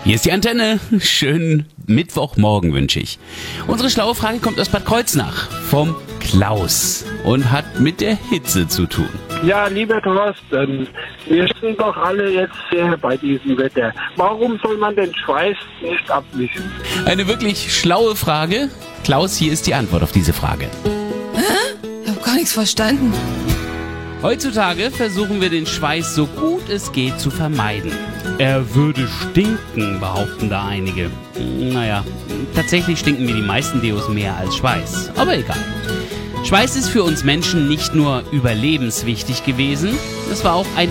Hier ist die Antenne. Schönen Mittwochmorgen wünsche ich. Unsere schlaue Frage kommt aus Bad Kreuznach vom Klaus und hat mit der Hitze zu tun. Ja, lieber Thorsten, wir sind doch alle jetzt sehr bei diesem Wetter. Warum soll man den Schweiß nicht abwischen? Eine wirklich schlaue Frage. Klaus, hier ist die Antwort auf diese Frage. Ich habe gar nichts verstanden. Heutzutage versuchen wir den Schweiß so gut es geht zu vermeiden. Er würde stinken, behaupten da einige. Naja, tatsächlich stinken mir die meisten Deos mehr als Schweiß. Aber egal. Schweiß ist für uns Menschen nicht nur überlebenswichtig gewesen, es war auch ein